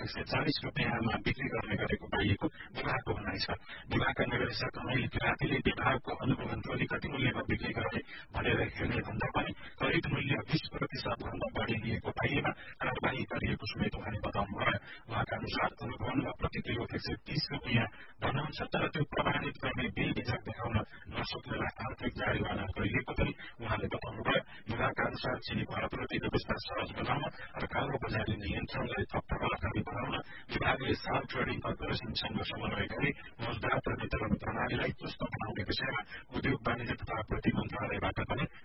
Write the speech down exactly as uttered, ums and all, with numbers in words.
एक सय चालिस रुपियाँमा बिक्री गर्ने गरेको पाइएको विभागको भनाइ छ। विभागका निर्देशक अनिल किरातीले विभागको अनुगमन टोली कति मूल्यमा बिक्री गर्ने भनेर हेर्ने भन्दा पनि खरिद मूल्य बीस प्रतिशत भन्दा बढ़ी लिएको पाइएमा कार्यवाही गरिएको समेत उहाँले बताउनुभयो। उहाँका अनुसार अनुगमनमा प्रति किलो एक सय तीस रुपियाँ भन्नुहुन्छ, तर त्यो प्रमाणित गर्ने बिल बिजक देखाउन नसक्नेलाई आर्थिक जरिवाना गरिएको पनि उहाँले बताउनुभयो। विभागका अनुसार चिनीको आपूर्ति व्यवस्था सहज बनाउन र कालो बजारी नियन्त्रणलाई थप प्रभावकारी बनाउन विभागले साल ट्रेडिङ कर्पोरेशनसँग समन्वय गरी मजदात र वितरण प्रणालीलाई चुस्त बनाउने विषयमा उद्योग वाणिज्य तथा आपूर्ति मन्त्रालयबाट पनि